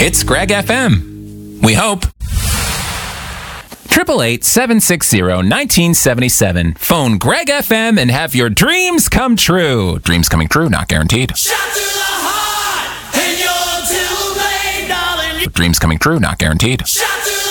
It's Greg FM. We hope. 888-760-1977. Phone Greg FM and have your dreams come true. Dreams coming true, not guaranteed. Shot to the heart, and you're too late, darling. Dreams coming true, not guaranteed. Shot to